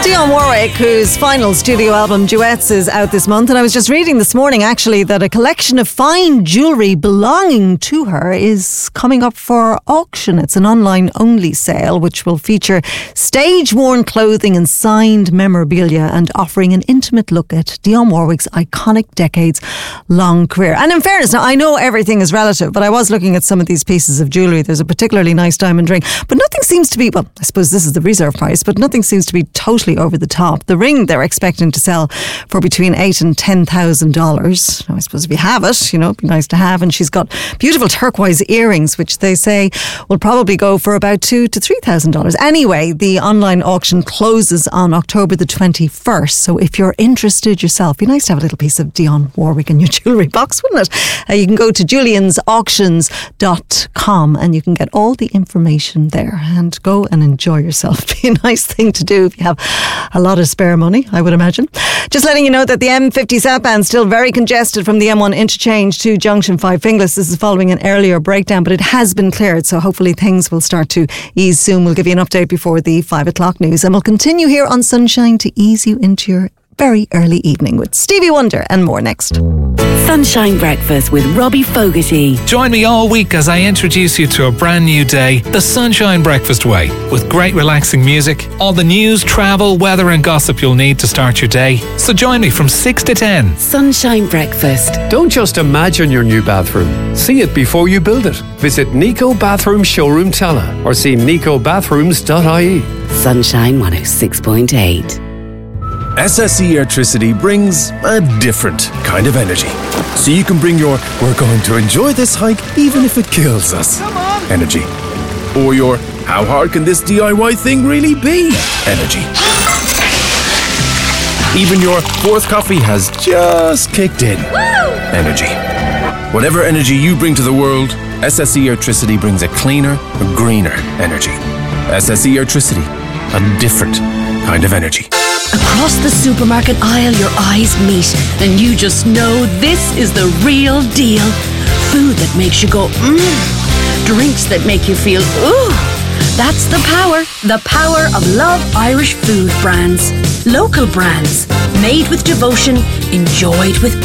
Dionne Warwick, whose final studio album Duets is out this month, and I was just reading this morning actually that a collection of fine jewellery belonging to her is coming up for auction. It's an online only sale which will feature stage worn clothing and signed memorabilia, and offering an intimate look at Dionne Warwick's iconic decades long career. And in fairness, now I know everything is relative, but I was looking at some of these pieces of jewellery. There's a particularly nice diamond ring, but nothing seems to be, well, I suppose this is the reserve price, but nothing seems to be totally over the top. The ring they're expecting to sell for between $8,000 and $10,000. Now, I suppose if you have it, you know, it'd be nice to have. And she's got beautiful turquoise earrings, which they say will probably go for about $2,000 to $3,000. Anyway, the online auction closes on October the 21st. So if you're interested yourself, it'd be nice to have a little piece of Dionne Warwick in your jewellery box, wouldn't it? You can go to juliansauctions.com and you can get all the information there, and go and enjoy yourself. Be a nice thing to do if you have a lot of spare money, I would imagine. Just letting you know that the M50 southbound still very congested from the M1 interchange to Junction 5 Finglas. This is following an earlier breakdown, but it has been cleared, so hopefully things will start to ease soon. We'll give you an update before the 5 o'clock news, and we'll continue here on Sunshine to ease you into your very early evening with Stevie Wonder and more next. Sunshine Breakfast with Robbie Fogarty. Join me all week as I introduce you to a brand new day, the Sunshine Breakfast way, with great relaxing music, all the news, travel, weather and gossip you'll need to start your day. So join me from 6 to 10. Sunshine Breakfast. Don't just imagine your new bathroom. See it before you build it. Visit Nico Bathroom Showroom Tala or see nicobathrooms.ie. Sunshine 106.8. SSE Airtricity brings a different kind of energy. So you can bring your "we're going to enjoy this hike even if it kills us" energy. Or your "how hard can this DIY thing really be" energy. Even your "fourth coffee has just kicked in" energy. Whatever energy you bring to the world, SSE Airtricity brings a cleaner, a greener energy. SSE Airtricity, a different kind of energy. Across the supermarket aisle, your eyes meet, and you just know this is the real deal. Food that makes you go, Drinks that make you feel, ooh. That's the power of Love Irish food brands. Local brands, made with devotion, enjoyed with